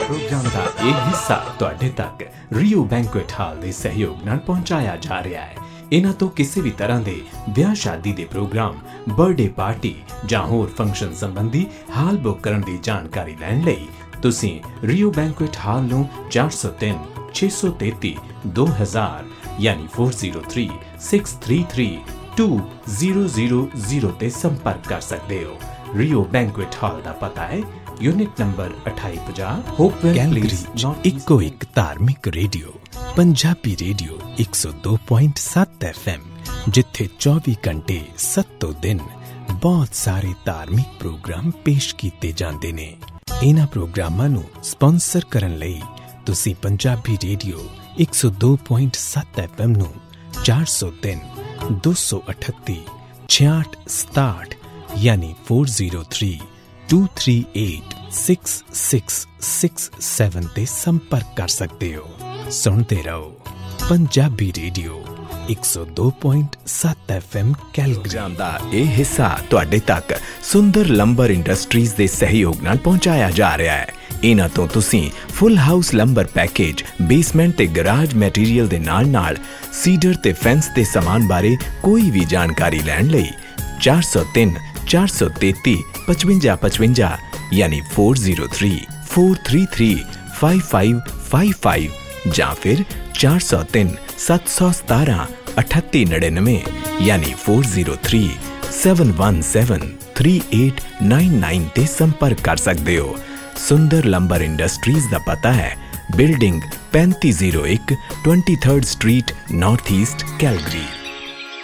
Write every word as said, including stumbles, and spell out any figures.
Programme का एक हिस्सा तुहाडे तक रियो बैंकुएट हाल दे सहयोग नाल पहुंचाया जा रहा है। इन्हां तो किसी भी तरह के ब्याह शादी के प्रोग्राम, बर्थडे पार्टी जां होर फंक्शन संबंधी हाल बुक करन दी जानकारी लैण लई तुसीं रियो बैंकुएट हाल नूं चार सौ तीन छे सौ तेती दो हज़ार यानी four zero three six three three to zero zero zero ते संपर्क कर सकते हो। रियो बैंकुएट हॉल का पता है यूनिट नंबर अठाई पचास होपवेल प्लेस इको एक धार्मिक रेडियो पंजाबी रेडियो एक सौ दो पॉइंट सात एफ एम जिथे चौबी घंटे सत्तो दिन बहुत सारे धार्मिक प्रोग्राम पेश किए जाते ने। इन्हां प्रोग्रामां नूं स्पॉन्सर करन लई तुसीं पंजाबी रेडियो एक सौ दो पॉइंट सात एफ एम नूं चार सौ तीन दो सौ अठत्ती छियाठ सताहठ यानी four zero three to three eight six six six seven ते संपर्क कर सकते हो। सुनते रहो पंजाबी रेडियो एक सौ दो पॉइंट सात एफ एम कैलगरी दा ये हिस्सा तुहाडे तक सुंदर लंबर इंडस्ट्रीज दे सहयोग नाल पहुंचाया जा रहा है। इन्हां तो तुसीं full house lumbar package, basement ते गराज मैटीरियल दे नाल नाल सीडर ते फेंस दे समान बारे कोई भी जानकारी लैण लई चार सौ तीन चार सौ तेती पचवंजा पचवंजा यानी four zero three four three three five five five five जां फिर चार सौ तीन सत्त सौ सतारह अठत्ती नड़िनवे यानी four zero three seven one seven three eight nine nine ते संपर्क कर सकते हो। सुंदर लंबर इंडस्ट्रीज का पता है बिल्डिंग पैंती जीरो एक twenty third street north east Calgary.